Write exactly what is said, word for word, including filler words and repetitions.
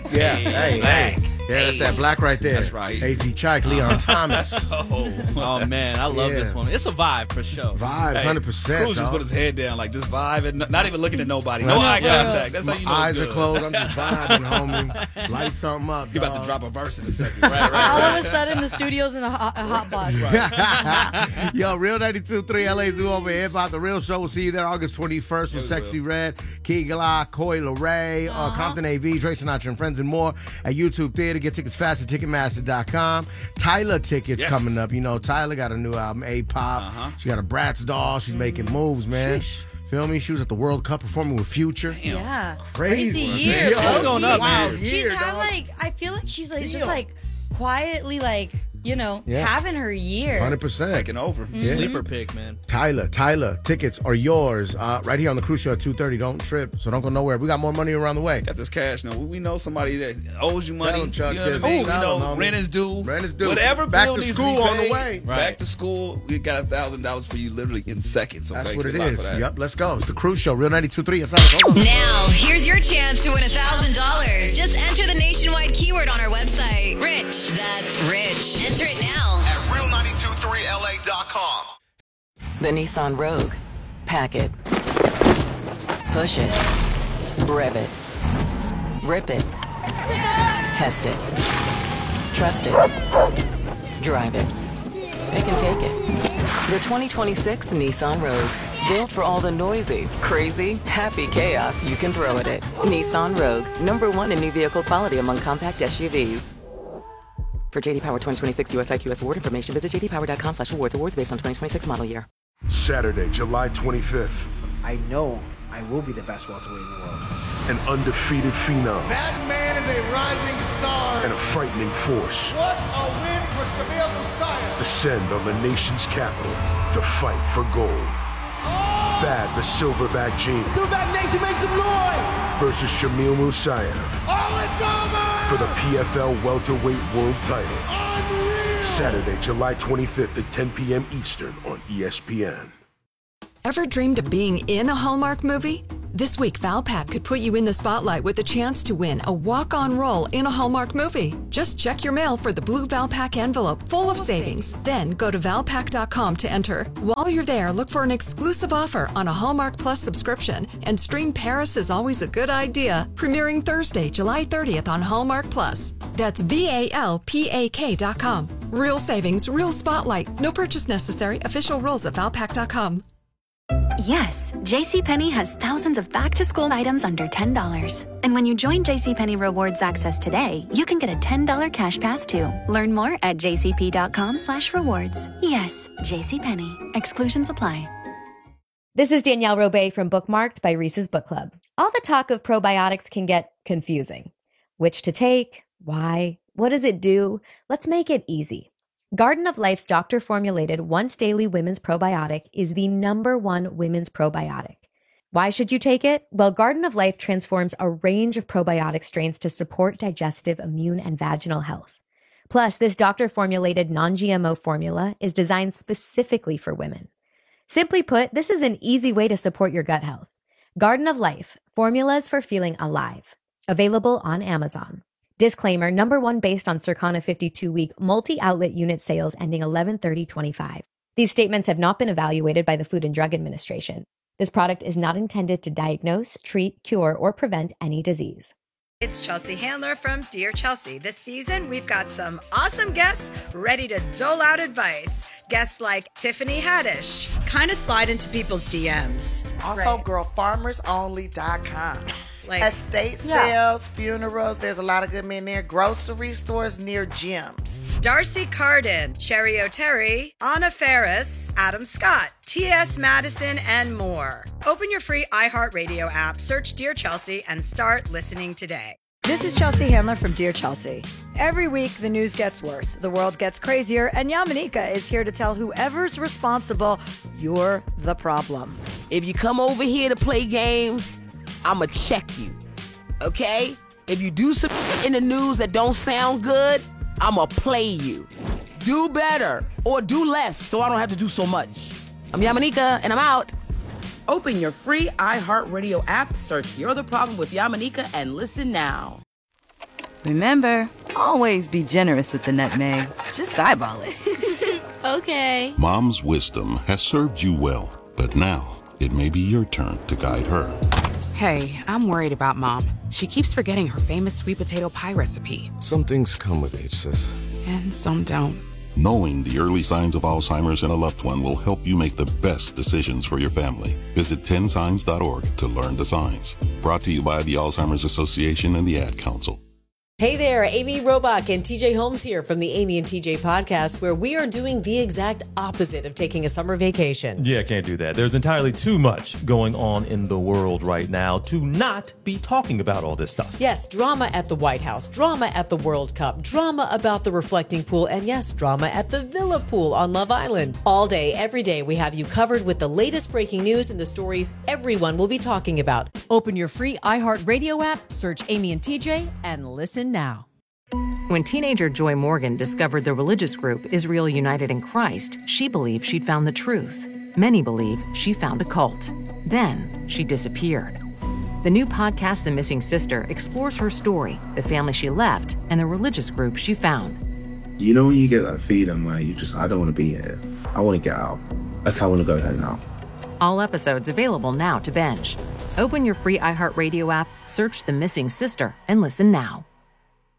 Yeah, hey, Black. hey. Yeah, that's that black right there. That's right. A Z Chike, Leon Thomas. oh. oh, man, I love Yeah. this one. It's a vibe for sure. Vibes, Hey, one hundred percent. Cruz just dog. put his head down, like just vibing, not even looking at nobody. Right. No eye Yeah. contact. That's My how you know eyes it's are good. closed. I'm just vibing, homie. Light something up, He about to dog. drop a verse in a second. Right, right, All right. of a sudden, the studio's in a hot, a hot box. Yo, Real ninety-two point three L A Zoo over Hip Hop. The Real Show will see you there August twenty-first with Yeah, we Sexy will. Red, Key Gala, Coy LeRae, uh, Uh-huh. Compton A V, Dre Sinatra and Friends, and more at YouTube Theater. Get tickets fast at Ticketmaster dot com. Tyler tickets Yes. coming up. You know, Tyler got a new album, A-Pop. Uh-huh. She got a Bratz doll. She's making moves, man. Sheesh. Feel me? She was at the World Cup performing with Future. Damn. Yeah. Crazy. year. Yo, Low-key. going up, wild man. year, She's had dog. like, I feel like she's like just Damn. like quietly like, you know, Yeah. having her year. one hundred percent. Taking over. Yeah. Sleeper pick, man. Tyler, Tyler, tickets are yours uh, right here on the Cruise Show at two thirty. Don't trip, so don't go nowhere. We got more money around the way. Got this cash now. We we know somebody that owes you money. Tell 'em, Chuck, you know what I yes, mean? tell We know 'em, homie. rent is due. Rent is due. Whatever Back bill to needs school be on the paid, way. Right. Back to school. We got a thousand dollars for you literally in seconds. So That's thank what you it a lot is. for that. Yep, let's go. It's the Cruise Show, Real ninety-two point three. It's us. Hold on. Now, here's your chance to win one thousand dollars. Just enter the nationwide keyword on our website. Rich. That's rich. Enter it now. At real nine two three L A dot com. The Nissan Rogue. Pack it. Push it. Rev it. Rip it. Test it. Trust it. Drive it. It can take it. The twenty twenty-six Nissan Rogue. Built for all the noisy, crazy, happy chaos you can throw at it. Nissan Rogue. Number one in new vehicle quality among compact S U Vs. For J D Power twenty twenty-six U S I Q S award information, visit j d power dot com slash awards. Awards based on twenty twenty-six model year. Saturday, July twenty-fifth. I know I will be the best welterweight in the world. An undefeated phenom That man is a rising star. and a frightening force What a win for Shamil Musayev. descend on the nation's capital to fight for gold. Thad the Silverback Gene Silverback Nation, make some noise. versus Shamil Musayev Oh, it's over. for the P F L welterweight world title. Unreal. Saturday, July twenty-fifth at ten p.m. Eastern on E S P N. Ever dreamed of being in a Hallmark movie? This week, Valpak could put you in the spotlight with a chance to win a walk-on role in a Hallmark movie. Just check your mail for the blue Valpak envelope full of savings. Then go to valpak dot com to enter. While you're there, look for an exclusive offer on a Hallmark Plus subscription and stream Paris is Always a Good Idea, premiering Thursday, July thirtieth on Hallmark Plus. That's V A L P A K dot com. Real savings, real spotlight. No purchase necessary. Official rules at valpak dot com. Yes, JCPenney has thousands of back-to-school items under ten dollars. And when you join JCPenney Rewards Access today, you can get a ten dollars cash pass too. Learn more at j c p dot com slash rewards. Yes, JCPenney. Exclusions apply. This is Danielle Robay from Bookmarked by Reese's Book Club. All the talk of probiotics can get confusing. Which to take? Why? What does it do? Let's make it easy. Garden of Life's doctor-formulated once-daily women's probiotic is the number one women's probiotic. Why should you take it? Well, Garden of Life transforms a range of probiotic strains to support digestive, immune, and vaginal health. Plus, this doctor-formulated non-G M O formula is designed specifically for women. Simply put, this is an easy way to support your gut health. Garden of Life, formulas for feeling alive. Available on Amazon. Disclaimer, number one based on Circana fifty-two week multi-outlet unit sales ending eleven thirty twenty-five. These statements have not been evaluated by the Food and Drug Administration. This product is not intended to diagnose, treat, cure, or prevent any disease. It's Chelsea Handler from Dear Chelsea. This season, we've got some awesome guests ready to dole out advice. Guests like Tiffany Haddish, kind of slide into people's D Ms. Also, girl farmers only dot com. Like, estate yeah. sales, funerals, there's a lot of good men there. Grocery stores near gyms. Darcy Carden, Cherry O'Terry, Anna Ferris, Adam Scott, T S Madison, and more. Open your free iHeartRadio app, search Dear Chelsea, and start listening today. This is Chelsea Handler from Dear Chelsea. Every week, the news gets worse, the world gets crazier, and Yamanika is here to tell whoever's responsible, you're the problem. If you come over here to play games, I'ma check you, okay? If you do some in the news that don't sound good, I'ma play you. Do better or do less so I don't have to do so much. I'm Yamanika and I'm out. Open your free iHeartRadio app, search You're the Problem with Yamanika, and listen now. Remember, always be generous with the nutmeg. Just eyeball it. Okay. Mom's wisdom has served you well, but now it may be your turn to guide her. Hey, I'm worried about Mom. She keeps forgetting her famous sweet potato pie recipe. Some things come with age, sis. And some don't. Knowing the early signs of Alzheimer's in a loved one will help you make the best decisions for your family. Visit ten signs dot org to learn the signs. Brought to you by the Alzheimer's Association and the Ad Council. Hey there, Amy Robach and T J Holmes here from the Amy and T J podcast, where we are doing the exact opposite of taking a summer vacation. Yeah, can't do that. There's entirely too much going on in the world right now to not be talking about all this stuff. Yes, drama at the White House, drama at the World Cup, drama about the reflecting pool, and yes, drama at the Villa Pool on Love Island. All day, every day, we have you covered with the latest breaking news and the stories everyone will be talking about. Open your free iHeartRadio app, search Amy and T J, and listen now. When teenager Joy Morgan discovered the religious group Israel United in Christ, she believed she'd found the truth. Many believe she found a cult. Then she disappeared. The new podcast, The Missing Sister, explores her story, the family she left, and the religious group she found. You know when you get that feeling where you just, I don't want to be here. I want to get out. Like, I want to go home now. All episodes available now to binge. Open your free iHeartRadio app, search The Missing Sister, and listen now.